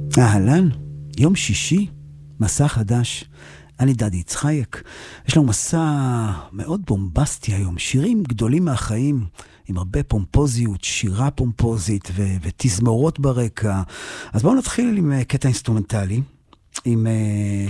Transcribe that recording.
אהלן, יום שישי, מסע חדש. אני דדי יצחייק. יש לנו מסע מאוד בומבסטי היום, שירים גדולים מהחיים, עם הרבה פומפוזיות, שירה פומפוזית ותזמורות ברקע. אז בואו נתחיל עם קטע אינסטרומנטלי, עם